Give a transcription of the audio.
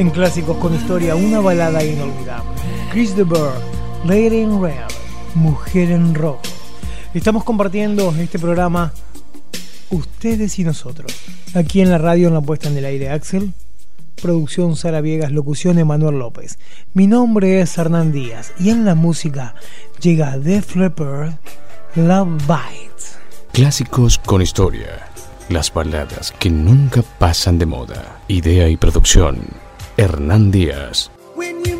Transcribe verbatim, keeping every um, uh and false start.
En Clásicos con Historia, una balada inolvidable. Chris de Burgh, Lady in Red, Mujer en Rojo. Estamos compartiendo este programa ustedes y nosotros. Aquí en la radio, en la puesta en el aire, Axel. Producción Sara Viegas, locución Emanuel López. Mi nombre es Hernán Díaz y en la música llega Def Leppard, Love Bites. Clásicos con Historia. Las baladas que nunca pasan de moda. Idea y producción Hernán Díaz.